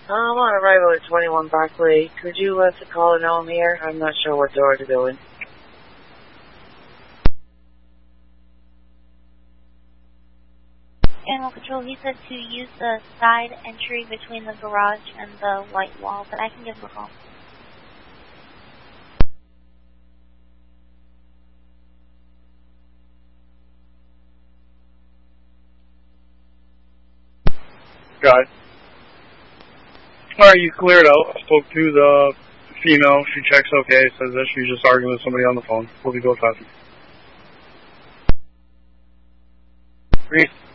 I'm on arrival at 21 Barclay. Could you call a gnome here? I'm not sure what door to go in. Animal Control, he said to use the side entry between the garage and the white wall, but I can give him a call. Got it. Alright, you cleared out. I spoke to the female. She checks okay. Says that she's just arguing with somebody on the phone. We'll be go talking. Reese.